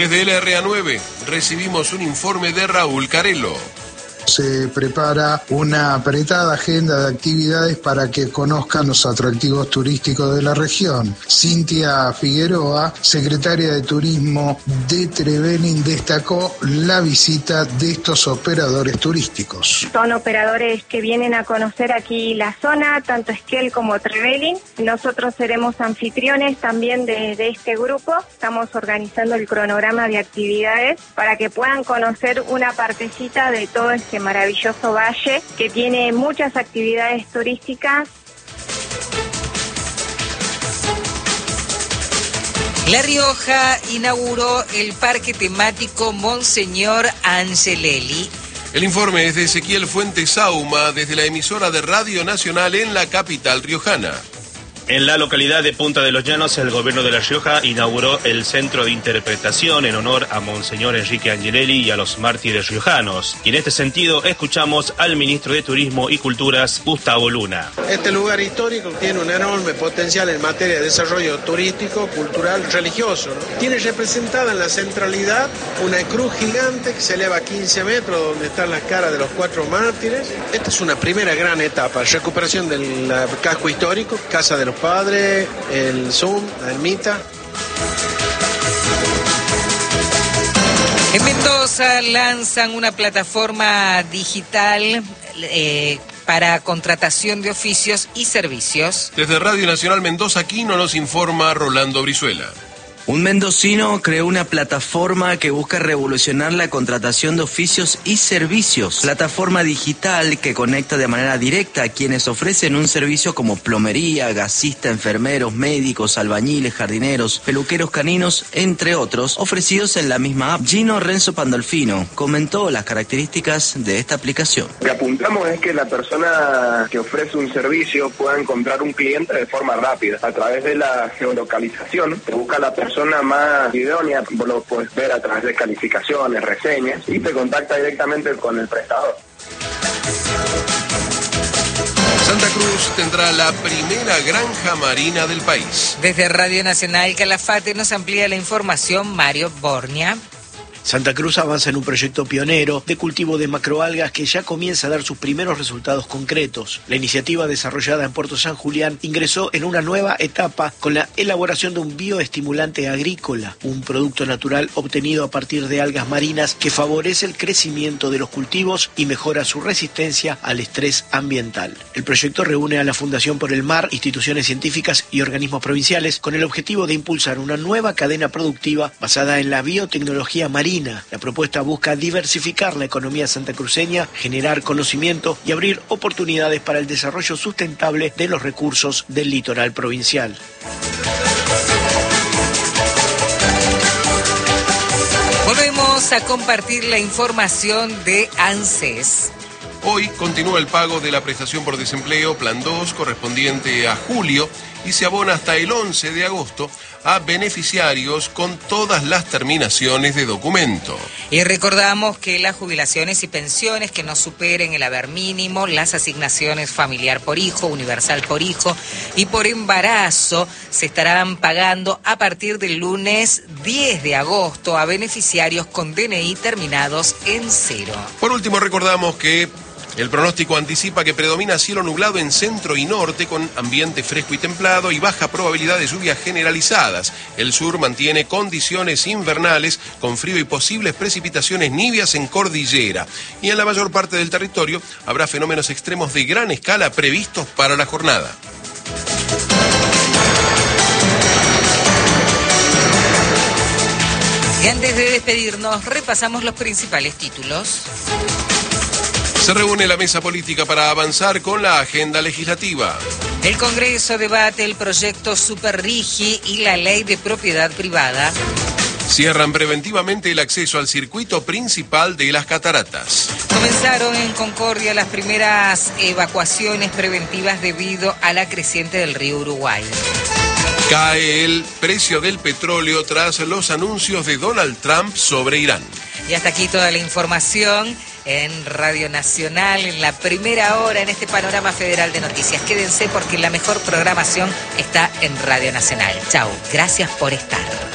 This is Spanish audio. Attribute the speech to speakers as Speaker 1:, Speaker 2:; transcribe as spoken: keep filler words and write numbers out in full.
Speaker 1: Desde el R A nueve recibimos un informe de Raúl Carello.
Speaker 2: Se prepara una apretada agenda de actividades para que conozcan los atractivos turísticos de la región. Cintia Figueroa, secretaria de Turismo de Trevelin, destacó la visita de estos operadores turísticos.
Speaker 3: Son operadores que vienen a conocer aquí la zona, tanto Esquel como Trevelin. Nosotros seremos anfitriones también de, de este grupo. Estamos organizando el cronograma de actividades para que puedan conocer una partecita de todo este maravilloso valle que tiene muchas actividades turísticas.
Speaker 4: La Rioja inauguró el parque temático Monseñor Angelelli.
Speaker 1: El informe es de Ezequiel Fuentes Sauma desde la emisora de Radio Nacional en la capital riojana.
Speaker 5: En la localidad de Punta de los Llanos, el gobierno de La Rioja inauguró el centro de interpretación en honor a Monseñor Enrique Angelelli y a los mártires riojanos. Y en este sentido, escuchamos al ministro de Turismo y Culturas, Gustavo Luna.
Speaker 6: Este lugar histórico tiene un enorme potencial en materia de desarrollo turístico, cultural, religioso, ¿no? Tiene representada en la centralidad una cruz gigante que se eleva a quince metros, donde están las caras de los cuatro mártires. Esta es una primera gran etapa, recuperación del casco histórico, Casa de los Padres, el Zoom, la ermita.
Speaker 4: En Mendoza lanzan una plataforma digital eh, para contratación de oficios y servicios.
Speaker 1: Desde Radio Nacional Mendoza Quino nos informa Rolando Brizuela.
Speaker 7: Un mendocino creó una plataforma que busca revolucionar la contratación de oficios y servicios. Plataforma digital que conecta de manera directa a quienes ofrecen un servicio como plomería, gasista, enfermeros, médicos, albañiles, jardineros, peluqueros caninos, entre otros, ofrecidos en la misma app. Gino Renzo Pandolfino comentó las características de esta aplicación.
Speaker 8: Lo que apuntamos es que la persona que ofrece un servicio pueda encontrar un cliente de forma rápida. A través de la geolocalización, te busca la persona más idónea, vos lo puedes ver a través de calificaciones, reseñas, y te contacta directamente con el prestador.
Speaker 1: Santa Cruz tendrá la primera granja marina del país.
Speaker 4: Desde Radio Nacional Calafate nos amplía la información Mario Bornia.
Speaker 9: Santa Cruz avanza en un proyecto pionero de cultivo de macroalgas que ya comienza a dar sus primeros resultados concretos. La iniciativa desarrollada en Puerto San Julián ingresó en una nueva etapa con la elaboración de un bioestimulante agrícola, un producto natural obtenido a partir de algas marinas que favorece el crecimiento de los cultivos y mejora su resistencia al estrés ambiental. El proyecto reúne a la Fundación por el Mar, instituciones científicas y organismos provinciales con el objetivo de impulsar una nueva cadena productiva basada en la biotecnología marina. La propuesta busca diversificar la economía santacruceña, generar conocimiento y abrir oportunidades para el desarrollo sustentable de los recursos del litoral provincial.
Speaker 4: Volvemos a compartir la información de ANSES.
Speaker 1: Hoy continúa el pago de la prestación por desempleo Plan dos correspondiente a julio y se abona hasta el once de agosto a beneficiarios con todas las terminaciones de documento.
Speaker 4: Y recordamos que las jubilaciones y pensiones que no superen el haber mínimo, las asignaciones familiar por hijo, universal por hijo y por embarazo se estarán pagando a partir del lunes diez de agosto a beneficiarios con D N I terminados en cero.
Speaker 1: Por último, recordamos que el pronóstico anticipa que predomina cielo nublado en centro y norte con ambiente fresco y templado y baja probabilidad de lluvias generalizadas. El sur mantiene condiciones invernales con frío y posibles precipitaciones nivias en cordillera. Y en la mayor parte del territorio habrá fenómenos extremos de gran escala previstos para la jornada.
Speaker 4: Y antes de despedirnos, repasamos los principales títulos.
Speaker 1: Se reúne la mesa política para avanzar con la agenda legislativa.
Speaker 4: El Congreso debate el proyecto Superrigi y la ley de propiedad privada.
Speaker 1: Cierran preventivamente el acceso al circuito principal de las cataratas.
Speaker 4: Comenzaron en Concordia las primeras evacuaciones preventivas debido a la creciente del río Uruguay.
Speaker 1: Cae el precio del petróleo tras los anuncios de Donald Trump sobre Irán.
Speaker 4: Y hasta aquí toda la información en Radio Nacional, en la primera hora, en este panorama federal de noticias. Quédense porque la mejor programación está en Radio Nacional. Chau, gracias por estar.